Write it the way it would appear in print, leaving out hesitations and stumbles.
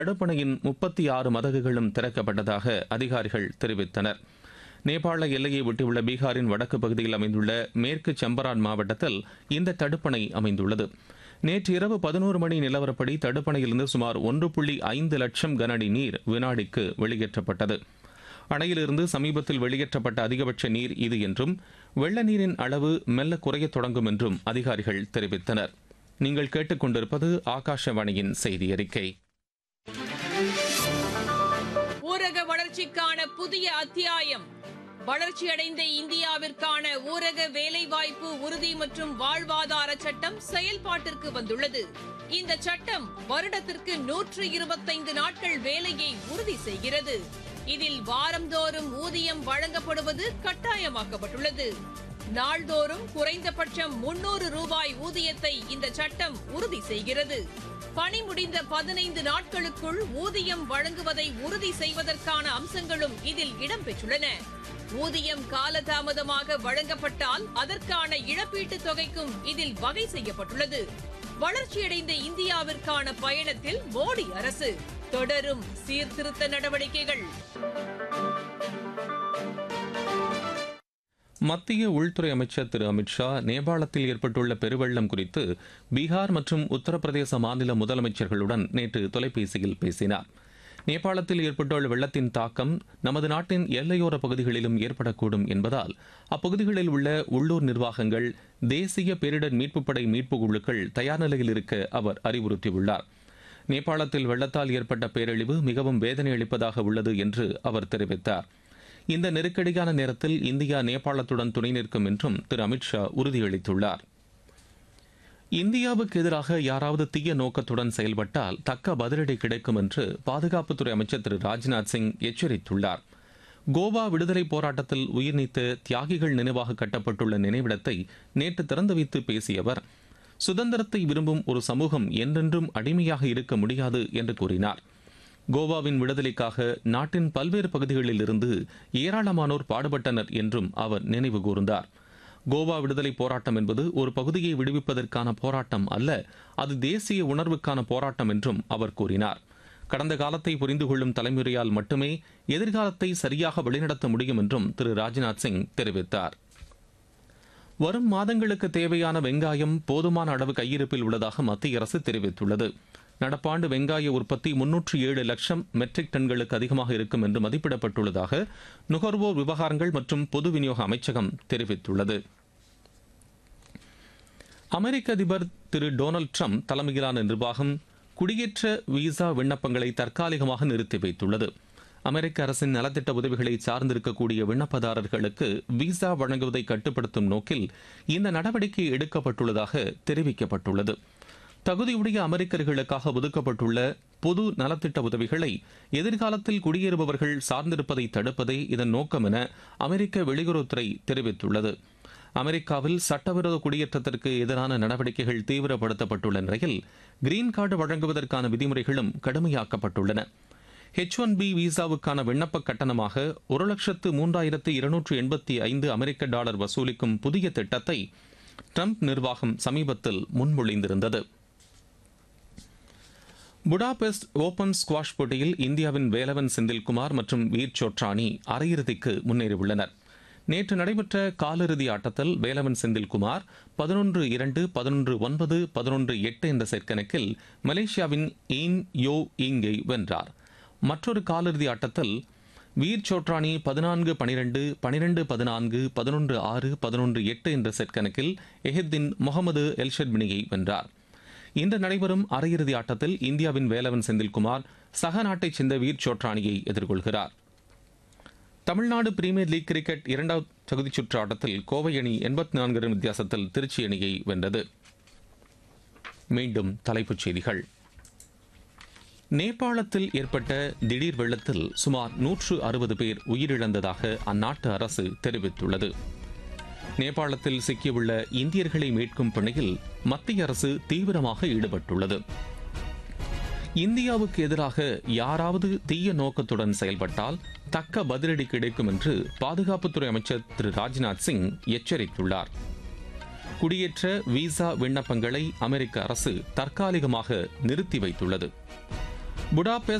தடுப்பணையின் 36 மதகுகளும் திறக்கப்பட்டதாக அதிகாரிகள் தெரிவித்தனர். நேபாள எல்லையை ஒட்டியுள்ள பீகாரின் வடக்கு பகுதியில் அமைந்துள்ள மேற்கு சம்பரான் மாவட்டத்தில் இந்த தடுப்பணை அமைந்துள்ளது. நேற்று இரவு 11 மணி நிலவரப்படி தடுப்பணையிலிருந்து சுமார் 1.5 லட்சம் கனஅடி நீர் வினாடிக்கு வெளியேற்றப்பட்டது. அணையிலிருந்து சமீபத்தில் வெளியேற்றப்பட்ட அதிகபட்ச நீர் இது என்றும் வெள்ள நீரின் அளவு மெல்ல குறையத் தொடங்கும் என்றும் அதிகாரிகள் தெரிவித்தனர். நீங்கள் கேட்டுக்கொண்டிருப்பது ஆகாஷவாணியின் செய்தி அறிக்கை. ஊரக வளர்ச்சிக்கான புதிய அத்தியாயம். வளர்ச்சியடைந்த இந்தியாவிற்கான ஊரக வேலைவாய்ப்பு உறுதி மற்றும் வாழ்வாதார சட்டம் செயல்பாட்டிற்கு வந்துள்ளது. இந்த சட்டம் வருடத்திற்கு 125 நாட்கள் வேலையை உறுதி செய்கிறது. இதில் வாரந்தோறும் ஊதியம் வழங்கப்படுவது கட்டாயமாக்கப்பட்டுள்ளது. நாள்தோறும் குறைந்தபட்சம் 300 ரூபாய் ஊதியத்தை இந்த சட்டம் உறுதி செய்கிறது. பணி முடிந்த 15 நாட்களுக்குள் ஊதியம் வழங்குவதை உறுதி செய்வதற்கான அம்சங்களும் இதில் இடம்பெற்றுள்ளன. ஊதியம் காலதாமதமாக வழங்கப்பட்டால் அதற்கான இழப்பீட்டுத் தொகைக்கும் இதில் வகை செய்யப்பட்டுள்ளது. வளர்ச்சியடைந்த இந்தியாவிற்கான பயணத்தில் மோடி அரசு தொடரும் சீர்திருத்த நடவடிக்கைகள். மத்திய உள்துறை அமைச்சர் திரு அமித்ஷா நேபாளத்தில் ஏற்பட்டுள்ள பெருவெள்ளம் குறித்து பீகார் மற்றும் உத்தரப்பிரதேச மாநில முதலமைச்சர்களுடன் நேற்று தொலைபேசியில் பேசினார். நேபாளத்தில் ஏற்பட்டுள்ள வெள்ளத்தின் தாக்கம் நமது நாட்டின் எல்லையோர பகுதிகளிலும் ஏற்படக்கூடும் என்பதால் அப்பகுதிகளில் உள்ள உள்ளூர் நிர்வாகங்கள், தேசிய பேரிடர் மீட்புப் படை மீட்பு குழுக்கள் தயார் நிலையில் இருக்க அவர் அறிவுறுத்தியுள்ளார். நேபாளத்தில் வெள்ளத்தால் ஏற்பட்ட பேரழிவு மிகவும் வேதனை அளிப்பதாக உள்ளது என்று அவர் தெரிவித்தார். இந்த நெருக்கடியான நேரத்தில் இந்தியா நேபாளத்துடன் துணை நிற்கும் என்றும் திரு அமித்ஷா உறுதியளித்துள்ளார். இந்தியாவுக்கு எதிராக யாராவது தீய நோக்கத்துடன் செயல்பட்டால் தக்க பதிலடி கிடைக்கும் என்று பாதுகாப்புத்துறை அமைச்சர் திரு ராஜ்நாத் சிங் எச்சரித்துள்ளார். கோவா விடுதலை போராட்டத்தில் உயிர் நீத்த தியாகிகள் நினைவாக கட்டப்பட்டுள்ள நினைவிடத்தை நேற்று திறந்து வைத்து பேசிய அவர், சுதந்திரத்தை விரும்பும் ஒரு சமூகம் என்றென்றும் அடிமையாக இருக்க முடியாது என்று கூறினார். கோவாவின் விடுதலைக்காக நாட்டின் பல்வேறு பகுதிகளில் இருந்து ஏராளமானோர் பாடுபட்டனர் என்றும் அவர் நினைவு கூர்ந்தார். கோவா விடுதலை போராட்டம் என்பது ஒரு பகுதியை விடுவிப்பதற்கான போராட்டம் அல்ல, அது தேசிய உணர்வுக்கான போராட்டம் என்றும் அவர் கூறினார். கடந்த காலத்தை புரிந்து கொள்ளும் தலைமுறையால் மட்டுமே எதிர்காலத்தை சரியாக வழிநடத்த முடியும் என்றும் திரு ராஜ்நாத் சிங் தெரிவித்தார். வரும் மாதங்களுக்கு தேவையான வெங்காயம் போதுமான அளவு கையிருப்பில் உள்ளதாக மத்திய அரசு தெரிவித்துள்ளது. நடப்பாண்டு வெங்காய உற்பத்தி 307 லட்சம் மெட்ரிக் டன்களுக்கு அதிகமாக இருக்கும் என்று மதிப்பிடப்பட்டுள்ளதாக நுகர்வோர் விவகாரங்கள் மற்றும் பொது விநியோக அமைச்சகம் தெரிவித்துள்ளது. அமெரிக்க அதிபர் திரு டொனால்டு டிரம்ப் தலைமையிலான நிர்வாகம் குடியேற்ற விசா விண்ணப்பங்களை தற்காலிகமாக நிறுத்தி வைத்துள்ளது. அமெரிக்க அரசின் நலத்திட்ட உதவிகளை சார்ந்திருக்கக்கூடிய விண்ணப்பதாரர்களுக்கு விசா வழங்குவதை கட்டுப்படுத்தும் நோக்கில் இந்த நடவடிக்கை எடுக்கப்பட்டுள்ளதாக தெரிவிக்கப்பட்டுள்ளது. தகுதியுடைய அமெரிக்கர்களுக்காக ஒதுக்கப்பட்டுள்ள பொது நலத்திட்ட உதவிகளை எதிர்காலத்தில் குடியேறுபவர்கள் சார்ந்திருப்பதை தடுப்பதே இதன் நோக்கம் என அமெரிக்க வெளியுறவுத்துறை தெரிவித்துள்ளது. அமெரிக்காவில் சட்டவிரோத குடியேற்றத்திற்கு எதிரான நடவடிக்கைகள் தீவிரப்படுத்தப்பட்டுள்ள நிலையில் கிரீன் கார்டு வழங்குவதற்கான விதிமுறைகளும் கடுமையாக்கப்பட்டுள்ளன. H1B விசாவுக்கான விண்ணப்ப கட்டணமாக $1,03,285 அமெரிக்க டாலர் வசூலிக்கும் புதிய திட்டத்தை ட்ரம்ப் நிர்வாகம் சமீபத்தில் முன்மொழிந்திருந்தது. புடாபெஸ்ட் ஓபன் ஸ்குவாஷ் போட்டியில் இந்தியாவின் வேலவன் செந்தில்குமார் மற்றும் வீர் சோட்ரானி அரையிறுதிக்கு முன்னேறியுள்ளனர். நேற்று நடைபெற்ற காலிறுதி ஆட்டத்தில் வேலவன் செந்தில்குமார் 11-2, 11-9, 11-8 என்ற செட் கணக்கில் மலேசியாவின் ஈன் யோ இங்கை வென்றார். மற்றொரு காலிறுதி ஆட்டத்தில் வீர் சோட்ரானி 14-12, 12-14, 11-6, 11-8 என்ற செட் கணக்கில் எஹித்தின் முகமது எல்ஷட்பினியை வென்றார். இன்று நடைபெறும் அரையிறுதி ஆட்டத்தில் இந்தியாவின் வேலவன் செந்தில்குமார் சக நாட்டைச் சேர்ந்த வீர் சோட்ரானியை எதிர்கொள்கிறார். தமிழ்நாடு பிரீமியர் லீக் கிரிக்கெட் இரண்டாவது தகுதிச் சுற்று ஆட்டத்தில் கோவை அணி 84 ரன் வித்தியாசத்தில் திருச்சி அணியை வென்றது. மீண்டும் தலைப்புச் செய்திகள். நேபாளத்தில் ஏற்பட்ட திடீர் வெள்ளத்தில் சுமார் 160 பேர் உயிரிழந்ததாக அந்நாட்டு அரசு தெரிவித்துள்ளது. நேபாளத்தில் சிக்கியுள்ள இந்தியர்களை மீட்கும் பணியில் மத்திய அரசு தீவிரமாக ஈடுபட்டுள்ளது. இந்தியாவுக்கு எதிராக யாராவது தீய நோக்கத்துடன் செயல்பட்டால் தக்க பதிலடி கிடைக்கும் என்று பாதுகாப்புத்துறை அமைச்சர் திரு ராஜ்நாத் சிங் எச்சரித்துள்ளார். குடியேற்ற விசா விண்ணப்பங்களை அமெரிக்க அரசு தற்காலிகமாக நிறுத்தி வைத்துள்ளது. புடாபெஸ்ட்